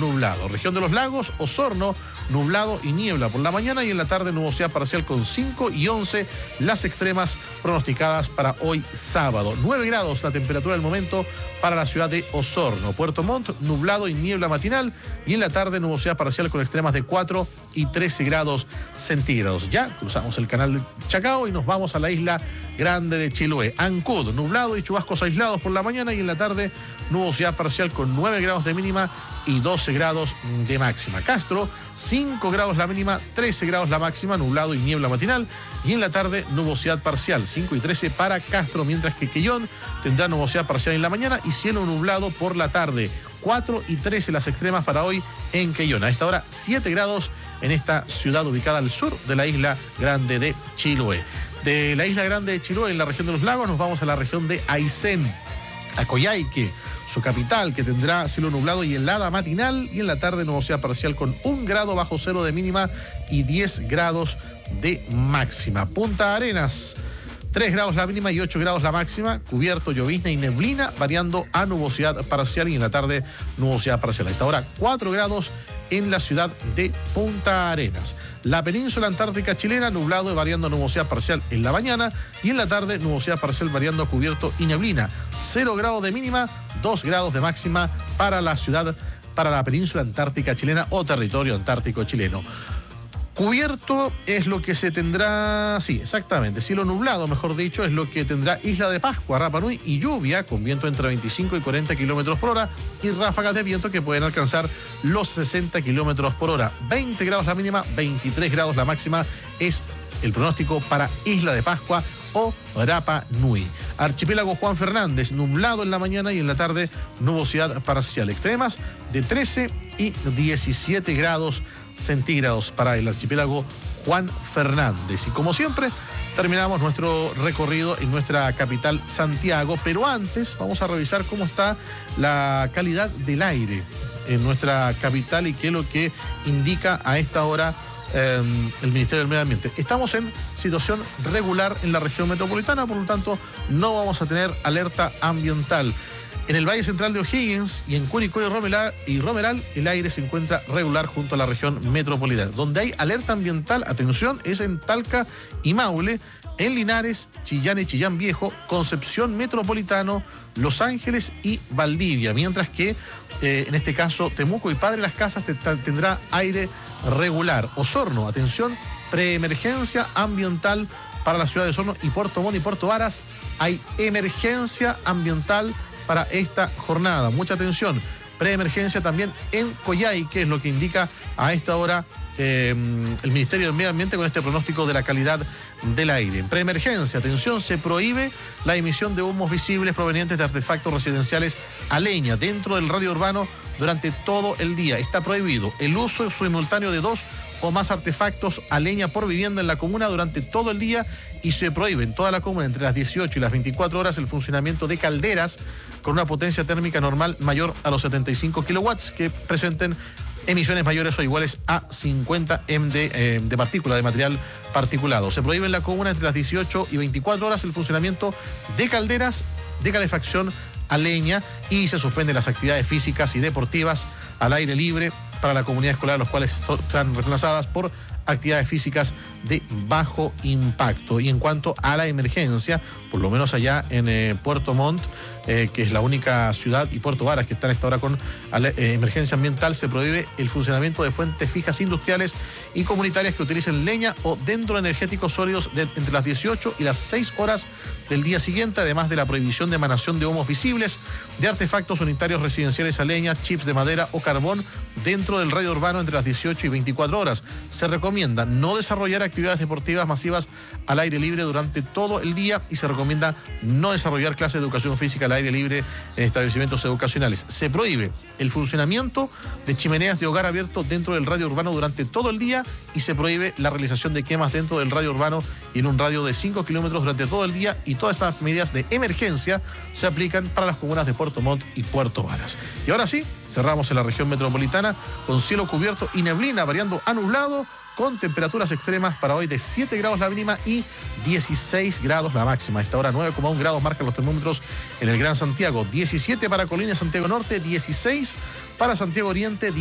nublado. Región de los Lagos, Osorno, nublado y niebla por la mañana y en la tarde nubosidad parcial con 5 y 11 las extremas pronosticadas para hoy sábado. 9 grados la temperatura del momento para la ciudad de Osorno. Puerto Montt, nublado y niebla matinal y en la tarde nubosidad parcial con extremas de 4 y 13 grados centígrados. Ya cruzamos el canal de Chacao y nos vamos a la isla grande de Chiloé. Ancud, nublado y chubascos aislados por la mañana y en la tarde nubosidad parcial con 9 grados de mínima y 12 grados de máxima. Castro, 5 grados la mínima, 13 grados la máxima, nublado y niebla matinal y en la tarde nubosidad parcial, 5 y 13 para Castro, mientras que Quellón tendrá nubosidad parcial en la mañana y cielo nublado por la tarde. 4 y 13 las extremas para hoy en Quellón. A esta hora 7 grados en esta ciudad ubicada al sur de la isla grande de Chiloé. De la isla grande de Chiloé, en la región de los lagos, nos vamos a la región de Aysén, a Coyhaique, su capital, que tendrá cielo nublado y helada matinal y en la tarde nubosidad parcial con 1 grado bajo cero de mínima y 10 grados de máxima. Punta Arenas, 3 grados la mínima y 8 grados la máxima, cubierto, llovizna y neblina, variando a nubosidad parcial y en la tarde nubosidad parcial. A esta hora 4 grados en la ciudad de Punta Arenas. La península antártica chilena, nublado y variando a nubosidad parcial en la mañana y en la tarde nubosidad parcial variando a cubierto y neblina. 0 grados de mínima, 2 grados de máxima para la ciudad, para la península antártica chilena o territorio antártico chileno. Cubierto es lo que se tendrá, sí, exactamente, cielo nublado, mejor dicho, es lo que tendrá Isla de Pascua, Rapa Nui y lluvia con viento entre 25 y 40 kilómetros por hora y ráfagas de viento que pueden alcanzar los 60 kilómetros por hora. 20 grados la mínima, 23 grados la máxima es el pronóstico para Isla de Pascua o Rapa Nui. Archipiélago Juan Fernández, nublado en la mañana y en la tarde nubosidad parcial. Extremas de 13 y 17 grados centígrados para el archipiélago Juan Fernández. Y como siempre, terminamos nuestro recorrido en nuestra capital Santiago, pero antes vamos a revisar cómo está la calidad del aire en nuestra capital y qué es lo que indica a esta hora el Ministerio del Medio Ambiente. Estamos en situación regular en la región metropolitana, por lo tanto no vamos a tener alerta ambiental. En el Valle Central de O'Higgins y en Curicó y Romeral el aire se encuentra regular junto a la región metropolitana. Donde hay alerta ambiental, atención, es en Talca y Maule, en Linares, Chillán y Chillán Viejo, Concepción Metropolitano, Los Ángeles y Valdivia. Mientras que en este caso Temuco y Padre Las Casas tendrá aire regular. Osorno, atención, preemergencia ambiental para la ciudad de Osorno y Puerto Montt y Puerto Varas. Hay emergencia ambiental para esta jornada. Mucha atención. Preemergencia también en Coyhaique, que es lo que indica a esta hora el Ministerio del Medio Ambiente con este pronóstico de la calidad del aire. En preemergencia, atención, se prohíbe la emisión de humos visibles provenientes de artefactos residenciales a leña dentro del radio urbano durante todo el día. Está prohibido el uso simultáneo de 2 o más artefactos a leña por vivienda en la comuna durante todo el día y se prohíbe en toda la comuna entre las 18 y las 24 horas el funcionamiento de calderas con una potencia térmica normal mayor a los 75 kilowatts que presenten emisiones mayores o iguales a 50 de partícula, de material particulado. Se prohíbe en la comuna entre las 18 y 24 horas el funcionamiento de calderas de calefacción a leña y se suspenden las actividades físicas y deportivas al aire libre para la comunidad escolar, los cuales serán reemplazadas por actividades físicas de bajo impacto. Y en cuanto a la emergencia, por lo menos allá en Puerto Montt, que es la única ciudad, y Puerto Varas, que están a esta hora con emergencia ambiental, se prohíbe el funcionamiento de fuentes fijas industriales y comunitarias que utilicen leña o dendroenergéticos sólidos entre las 18 y las 6 horas del día siguiente, además de la prohibición de emanación de humos visibles, de artefactos unitarios residenciales a leña, chips de madera o carbón dentro del radio urbano entre las 18 y 24 horas. Se recomienda no desarrollar actividades deportivas masivas al aire libre durante todo el día y se recomienda no desarrollar clases de educación física al aire libre en establecimientos educacionales. Se prohíbe el funcionamiento de chimeneas de hogar abierto dentro del radio urbano durante todo el día y se prohíbe la realización de quemas dentro del radio urbano y en un radio de 5 kilómetros durante todo el día, y todas estas medidas de emergencia se aplican para las comunas de Puerto Montt y Puerto Varas. Y ahora sí, cerramos en la región metropolitana con cielo cubierto y neblina variando a nublado, con temperaturas extremas para hoy de 7 grados la mínima y 16 grados la máxima. A esta hora 9,1 grados marcan los termómetros en el Gran Santiago, 17 para Colina y Santiago Norte, 16 para Santiago Oriente,